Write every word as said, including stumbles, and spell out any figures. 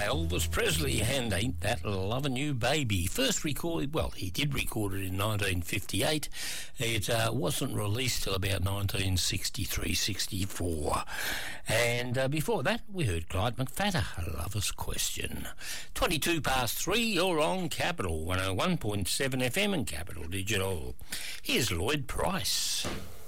Elvis Presley, and Ain't That Lovin' You Baby. First recorded, well, he did record it in nineteen fifty-eight. It uh, wasn't released till about nineteen sixty-three sixty-four. And uh, before that, we heard Clyde McPhatter, A Lover's Question. twenty-two past three, you're on Capital one oh one point seven F M and Capital Digital. Here's Lloyd Price.